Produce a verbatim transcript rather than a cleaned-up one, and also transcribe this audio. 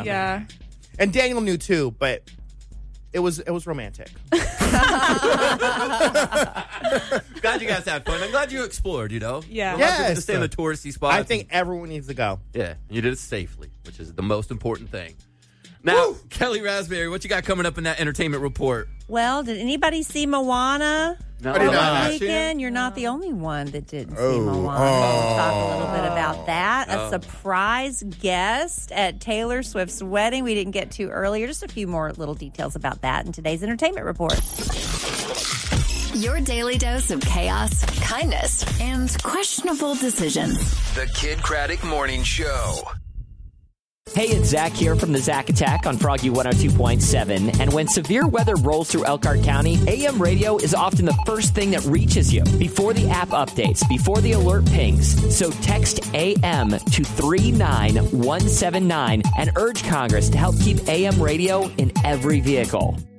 Yeah. And Daniel knew too, but it was it was romantic. Glad you guys had fun. I'm glad you explored, you know? Yeah. A lot of people Yes. just stay in the touristy spots. I think everyone needs to go. Yeah, you did it safely, which is the most important thing. Now, Woo! Kelly Raspberry, what you got coming up in that entertainment report? Well, did anybody see Moana? No, I did not. Last weekend? You're not the only one that didn't see Oh. Moana. Oh. We'll talk a little bit about that. Oh. A surprise guest at Taylor Swift's wedding we didn't get to earlier. Just a few more little details about that in today's entertainment report. Your daily dose of chaos, kindness, and questionable decisions. The Kid Craddock Morning Show. Hey, it's Zach here from the Zach Attack on Froggy one oh two point seven. And when severe weather rolls through Elkhart County, A M radio is often the first thing that reaches you before the app updates, before the alert pings. So text A M to three nine one seven nine and urge Congress to help keep A M radio in every vehicle.